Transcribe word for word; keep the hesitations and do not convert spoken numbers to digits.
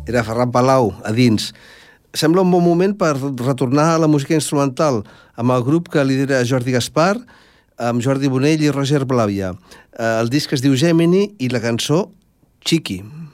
era Ferran Palau, a dins. Sembla un bon moment per retornar a la música instrumental amb el grup que lidera Jordi Gaspar, amb Jordi Bonell i Roger Blavia. El disc es diu Gemini i la cançó Chiqui.